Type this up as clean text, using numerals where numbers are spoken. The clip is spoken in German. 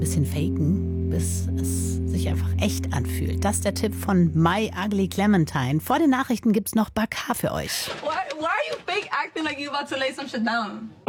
bisschen faken, bis es sich einfach echt anfühlt. Das ist der Tipp von My Ugly Clementine. Vor den Nachrichten gibt's noch Bakar für euch. Why are you fake acting like you about to lay some shit down?